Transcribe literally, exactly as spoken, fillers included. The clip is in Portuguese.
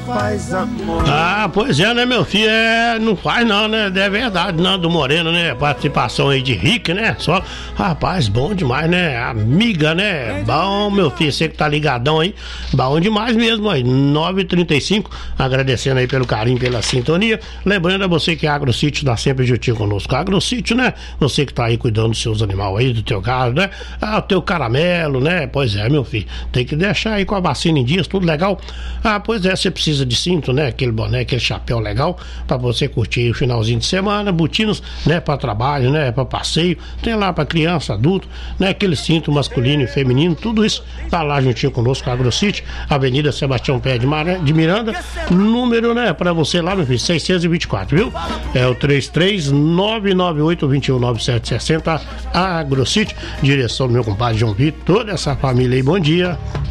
faz amor. Ah, pois é, né, meu filho? É, não faz não, né? É verdade, não, do Moreno, né? Participação aí de Rick, né? Só, rapaz, bom demais, né? Amiga, né? Bom, meu filho, você que tá ligadão aí, bom demais mesmo aí. nove e trinta e cinco, agradecendo aí pelo carinho, pela sintonia. Lembrando a você que a AgroSítio dá sempre juntinho conosco. A AgroSítio, né? Você que tá aí cuidando dos seus animais aí, do teu gado, né? Ah, o teu caramelo, né? Pois é, meu filho, tem que deixar aí com a vacina em dias, tudo legal. Ah, pois é, você precisa de cinto, né? Aquele boné, aquele chapéu legal pra você curtir o finalzinho de semana, botinos, né? Pra trabalho, né? Pra passeio, tem lá pra criança, adulto, né? Aquele cinto masculino e feminino, tudo isso tá lá juntinho conosco, a AgroSítio, Avenida Sebastião Pé de, Mar... de Miranda, número, né? Pra você lá, meu filho, seiscentos e vinte e quatro, viu? É o três três nove nove oito dois um nove sete seis zero, a AgroSítio, direção do meu compadre João Vitor, toda essa família aí, bom dia.